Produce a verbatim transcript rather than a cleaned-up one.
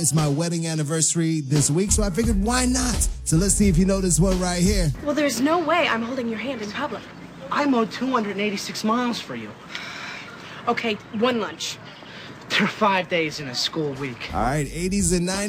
It's my wedding anniversary this week, so I figured why not? So let's see if you know this one right here. Well, there's no way I'm holding your hand in public. I mowed two hundred eighty-six miles for you. Okay, one lunch. There are five days in a school week. All right, eighties and nineties.